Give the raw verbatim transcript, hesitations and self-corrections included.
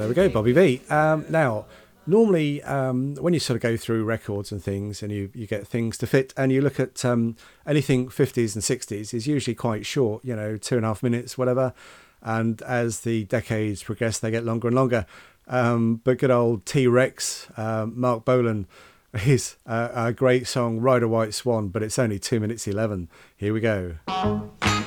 there we go, Bobby Vee. Um, now, normally um, when you sort of go through records and things and you, you get things to fit and you look at um, anything fifties and sixties is usually quite short, you know, two and a half minutes, whatever. And as the decades progress, they get longer and longer. Um, but good old T-Rex, uh, Mark Bolan, is a, a great song, Ride a White Swan, but it's only two minutes eleven. Here we go.